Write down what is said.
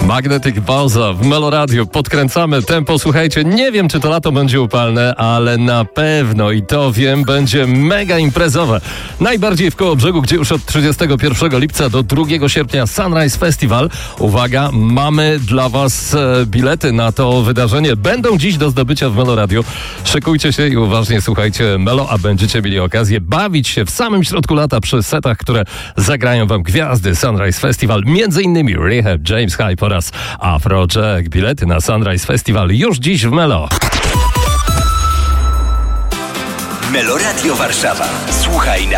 Magnetic Balza w Meloradiu. Podkręcamy tempo. Słuchajcie, nie wiem, czy to lato będzie upalne, ale na pewno, i to wiem, będzie mega imprezowe. Najbardziej w Kołobrzegu, gdzie już od 31 lipca do 2 sierpnia Sunrise Festival. Uwaga, mamy dla Was bilety na to wydarzenie. Będą dziś do zdobycia w Meloradiu. Szykujcie się i uważnie słuchajcie Melo, a będziecie mieli okazję bawić się w samym środku lata przy setach, które zagrają Wam gwiazdy Sunrise Festival. Między innymi Rehab, James Hype oraz Afrojack. Bilety na Sunrise Festival już dziś w Melo. Meloradio Warszawa. Słuchaj na